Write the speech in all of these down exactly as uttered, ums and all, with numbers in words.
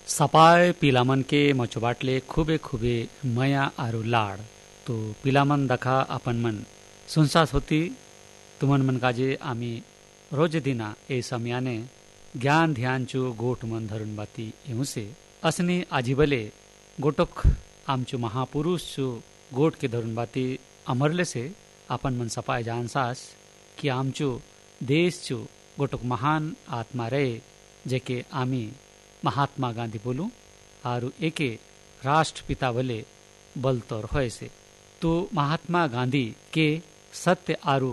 सपाय पिलामन के मचोबाटले खूबे खूबे मया आरु लाड़ तो पिलामन दखा अपन मन सुनसास होती तुमन मन काजे आमी रोज दिना ए समयाने ज्ञान ध्यान चो गोट मन धरुन बाती एमुसे असनी आजीबले गोटोक आमचो महापुरुष चो गोट के धरुन बाती अमरले से अपन मन सपाय जानसास कि आमचो देश चो गोटोक महान आत्मा रहे जेके आमी महात्मा गांधी बोलू आरु एके राष्ट्रपिता बोले बलतोर होय से तो महात्मा गांधी के सत्य आरु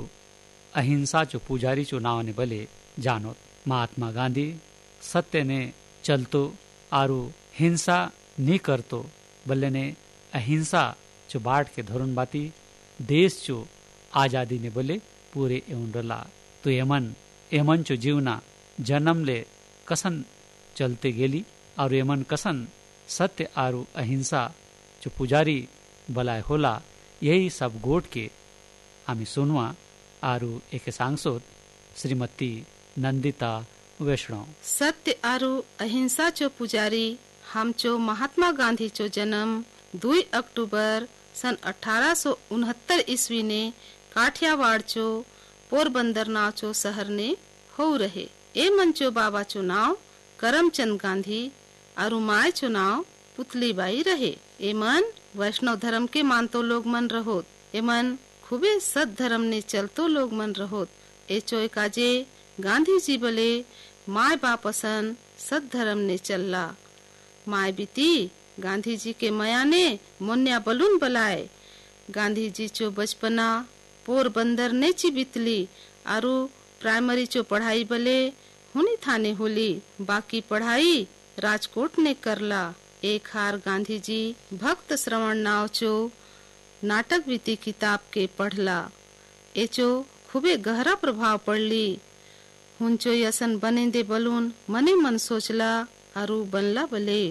अहिंसा चो पुजारी चो नाव ने बले जानो। महात्मा गांधी सत्य ने चलतो आरु हिंसा नी करतो बल्ले ने अहिंसा चो बाट के धरुन बाती देश चो आजादी ने बोले पूरे एवं रला तो यमन यमन चो जीवना जन्म ले कसन चलते गेली और यमन कसन सत्य आरु अहिंसा जो पुजारी बलाय होला यही सब गोट के आमी सुनवा आरु एक सांसद श्रीमती नंदिता वैष्णव। सत्य आरु अहिंसा चो पुजारी हम चो महात्मा गांधी चो जन्म दो अक्टूबर सन अठारह सौ उनहत्तर ईस्वी ने काठियावाड़ चो पोरबंदर नाव चो शहर ने हो रहे। ए मन चो बाबा चो नाव करमचंद गांधी और माय चो नाव पुतलीबाई रहे। एमन वैष्णव धर्म के मानतो लोग मन रहोत। एमन खूबे सत धर्म ने चलतो लोग मन रहोत। ए चोय काजे गांधी जी बोले माय बापसन सत धर्म ने चलला। माय बीती गांधी जी के मया ने मोन्या बलून बलाए। गांधी जी चो बचपना पोरबंदर ने ची बीतली आरु प्राइमरी चो पढ़ाई बले हुनी थाने होली बाकी पढ़ाई राजकोट ने करला। एक हार गांधी जी भक्त श्रवण नाव चो नाटक बीती किताब के पढ़ला। एचो खूबे गहरा प्रभाव पड़ली। हुंचो यसन बने दे बलून मने मन सोचला आरु बनला बले।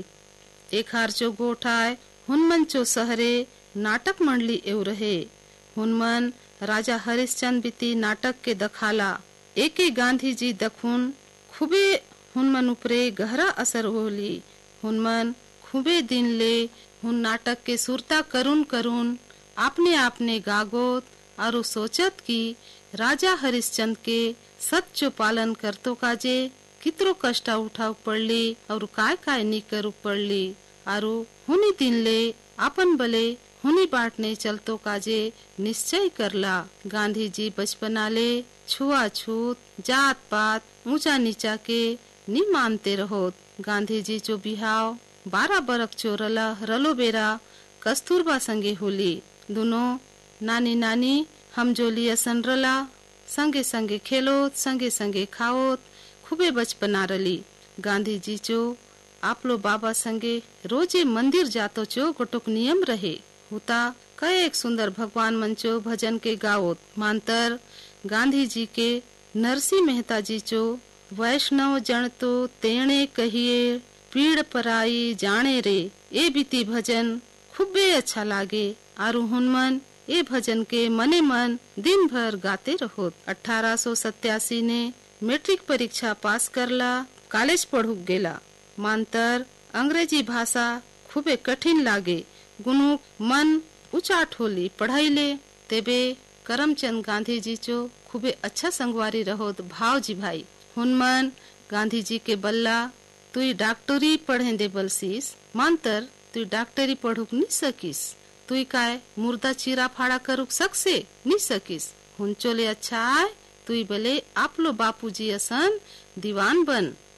एक हार चो गोठाए हुनमन चो सहरे नाटक मंडली एव रहे। हुनमन राजा हरिश्चंद्र बीती नाटक के दखाला। एके गांधी जी दखुन खूबे हुनमन उपरे गहरा असर होली। हुनमन खूबे दिन ले हुन नाटक के सुरता करुन करुन आपने आपने गागोत और सोचत की राजा हरिश्चंद्र के सच्चो पालन करतो काजे कितरो कष्ट उठाव पड़ली और काय काय नी करू पड़ली आरु हुनी दिन ले अपन बले हुनी बाटने चलतो काजे निश्चय करला। गांधी जी बचपना ले छुआछूत जात पात ऊंचा नीचा के नी मानते रहोत। गांधी जी जो बिहाव बारह बरक चो रला रलो बेरा कस्तूरबा संगे होली। दोनों नानी नानी हम जो लियसन रला संगे संगे खेलोत संगे संगे खाओत खूबे बचपना रली। गांधी जी चो आपलो बाबा संगे रोजे मंदिर जातो चो गोटोक नियम रहे होता कई एक सुंदर भगवान मंचो भजन के गाओत। मांतर गांधी जी के नरसी मेहता जी चो वैष्णव जन तो तेणे कहिए पीड़ पराई जाने रे ए बीती भजन खूबे अच्छा लागे आरु हुनमन ए भजन के मने मन दिन भर गाते रहो। अठारह सौ सत्यासी ने मैट्रिक परीक्षा पास करला कॉलेज पढ़ू गेला। मांतर अंग्रेजी भाषा खूबे कठिन लागे गुनुक मन उचाट होली पढ़ाई ले। तेबे करमचंद गांधी जी चो खूबे अच्छा संगवारी रहो भाव जी भाई। हुनमन गांधी जी के बल्ला तुई डॉक्टरी पढ़े दे बलसीस मांतर तुई डॉक्टरी पढ़ुक नी सकिस तुई काय मुर्दा चीरा फाड़ा करुक सकसे नी सकिस। हुन चोले अच्छा आय तुई बले आपलो बापूजी असन दीवान बन